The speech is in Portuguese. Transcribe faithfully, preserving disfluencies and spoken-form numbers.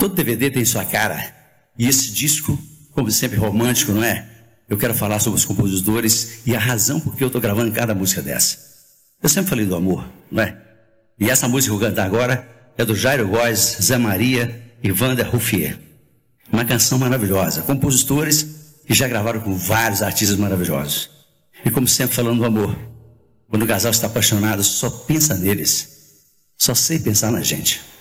Todo D V D tem sua cara. E esse disco, como sempre, romântico, não é? Eu quero falar sobre os compositores e a razão por que eu estou gravando cada música dessa. Eu sempre falei do amor, não é? E essa música que eu vou cantar agora é do Jairo Góes, Zé Maria e Wander Ruffier. Uma canção maravilhosa. Compositores que já gravaram com vários artistas maravilhosos. E como sempre, falando do amor. Quando o casal está apaixonado, só pensa neles. Só sei pensar na gente.